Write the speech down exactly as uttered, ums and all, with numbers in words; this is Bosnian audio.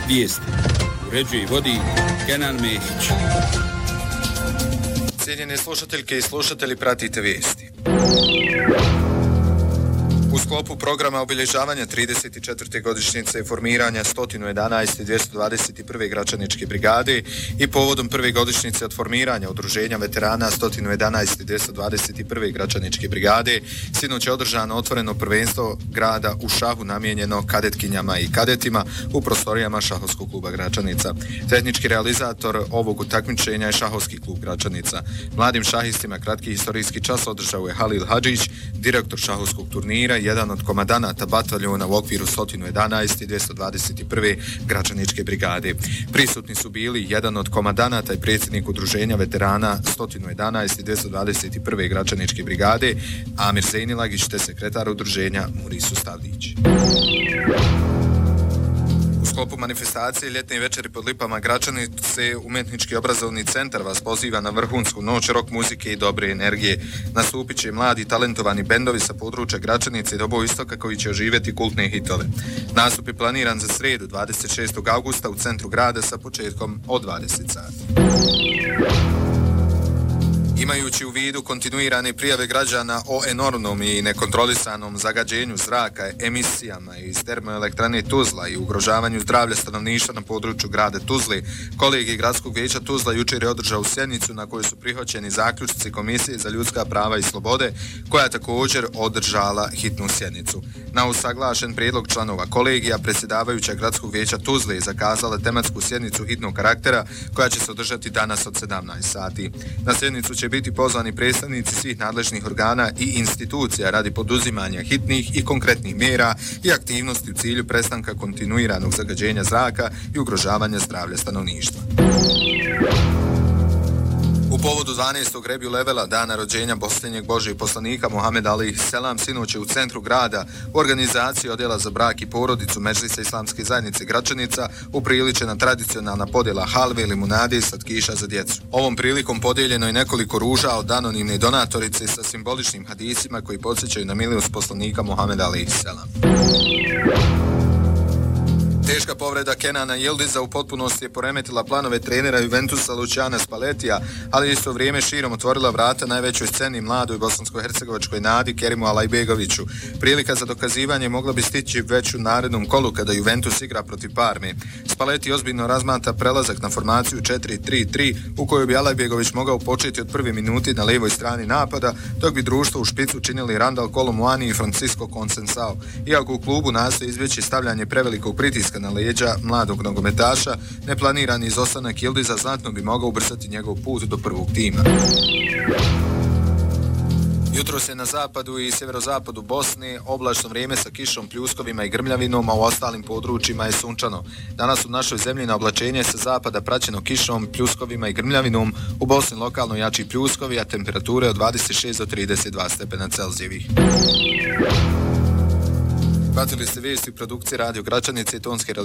Vijesti uređuje i vodi Kenan Mehić. Cijenjene slušateljke i slušatelji, pratite vijesti. U sklopu programa obilježavanja trideset četvrte godišnjice formiranja sto jedanaeste dvjesto dvadeset prve gračaničke brigade i povodom prve godišnjice od formiranja udruženja veterana sto jedanaeste dvjesto dvadeset prve gračaničke brigade, sinoć je održano otvoreno prvenstvo grada u šahu namijenjeno kadetkinjama i kadetima u prostorijama Šahovskog kluba Gračanica. Tehnički realizator ovog takmičenja je Šahovski klub Gračanica. Mladim šahistima kratki historijski čas održao je Halil Hadžić, direktor šahovskog turnira, jedan od komandanata bataljona u okviru sto jedanaeste dvjesto dvadeset prve gračaničke brigade. Prisutni su bili jedan od komandanata i predsjednik udruženja veterana sto jedanaeste dvjesto dvadeset prve gračaničke brigade, Amir Zejnilagić, te sekretar udruženja Murisu Stavdić. U sklopu manifestacije ljetne večeri pod lipama Gračanice, Umjetnički obrazovni centar vas poziva na vrhunsku noć rock muzike i dobre energije. Nastupit će mladi talentovani bendovi sa područja Gračanice i Doboistoka koji će oživjeti kultne hitove. Nastup je planiran za sredu dvadeset šestog augusta u centru grada sa početkom od dvadeset sati. Imajući u vidu kontinuirane prijave građana o enormnom i nekontrolisanom zagađenju zraka, emisijama iz termoelektrane Tuzla i ugrožavanju zdravlja stanovništva na području grada Tuzle, kolegij Gradskog vijeća Tuzla jučer je održao sjednicu na kojoj su prihvaćeni zaključci Komisije za ljudska prava i slobode, koja je također održala hitnu sjednicu. Na usaglašen prijedlog članova kolegija, predsjedavajuća Gradskog vijeća Tuzle je zakazala tematsku sjednicu hitnog karaktera koja će se održati danas od sedamnaest sati. Na sjednicu će biti pozvani predstavnici svih nadležnih organa i institucija radi poduzimanja hitnih i konkretnih mjera i aktivnosti u cilju prestanka kontinuiranog zagađenja zraka i ugrožavanja zdravlja stanovništva. U povodu dvanaestog Rebju Levela, dana rođenja posljednjeg Božjeg poslanika Muhameda alejhi selam, sinoć je u centru grada u organizaciji odjela za brak i porodicu Medžlisa Islamske zajednice Gračanica upriličena tradicionalna podjela halve ili munade i slatkiša za djecu. Ovom prilikom podijeljeno je nekoliko ruža od anonimne donatorice sa simboličnim hadisima koji podsjećaju na milost poslanika Muhameda alejhi selam. Teška povreda Kenana Yildiza u potpunosti je poremetila planove trenera Juventusa Luciana Spallettija, ali isto vrijeme širom otvorila vrata najvećoj sceni mladoj bosansko-hercegovačkoj nadi Kerimu Alajbegoviću. Prilika za dokazivanje mogla bi stići već u narednom kolu kada Juventus igra protiv Parme. Spalletti ozbiljno razmatra prelazak na formaciju četiri tri tri u kojoj bi Alajbegović mogao početi od prve minuti na lijevoj strani napada, dok bi društvo u špicu činili Randal Kolomuani i Francisco Conceição. Iako u klubu nastoji izbjeći stavljanje prevelikog pritiska na leđa mladog nogometaša, neplanirani izostanak Yildiza znatno bi mogao ubrzati njegov put do prvog tima. Jutro se na zapadu i sjeverozapadu Bosne oblačno vrijeme sa kišom, pljuskovima i grmljavinom, a u ostalim područjima je sunčano. Danas u našoj zemlji na oblačenje sa zapada praćeno kišom, pljuskovima i grmljavinom, u Bosni lokalno jači pljuskovi, a temperature od dvadeset šest do trideset dva stepena Celzijevih. Pratili ste vijesti produkcije Radio Gračanice i tonske